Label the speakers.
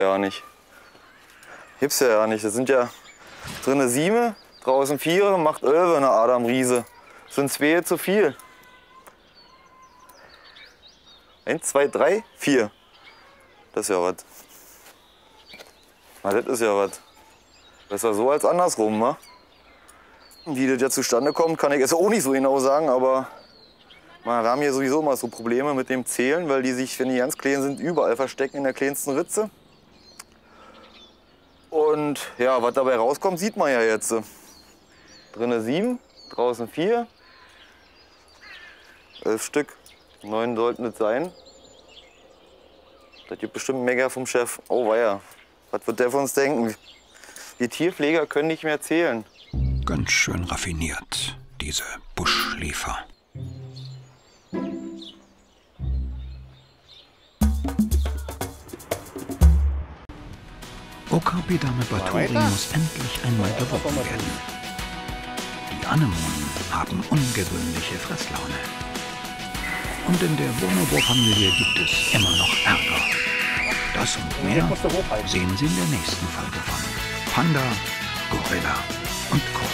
Speaker 1: Ja nicht. Gibt's ja nicht. Das sind ja drinnen 7, draußen 4, macht 11 eine Adam Riese. Das sind 2 zu viel. 1, 2, 3, 4. Das ist ja was. Na, das ist ja was. Besser so als andersrum, wa? Wie das ja zustande kommt, kann ich jetzt auch nicht so genau sagen, aber wir haben hier sowieso immer so Probleme mit dem Zählen, weil die sich, wenn die ganz klein sind, überall verstecken in der kleinsten Ritze. Und ja, was dabei rauskommt, sieht man ja jetzt. Drinnen 7, draußen 4. 11 Stück. 9 sollten es sein. Das gibt bestimmt Mega vom Chef. Oh weia, was wird der von uns denken? Die Tierpfleger können nicht mehr zählen.
Speaker 2: Ganz schön raffiniert, diese Buschschläfer. Okapidame Bathory muss endlich einmal beworben werden. Die Anemonen haben ungewöhnliche Fresslaune. Und in der Bonobo-Familie gibt es immer noch Ärger. Das und mehr sehen Sie in der nächsten Folge von Panda, Gorilla und Co.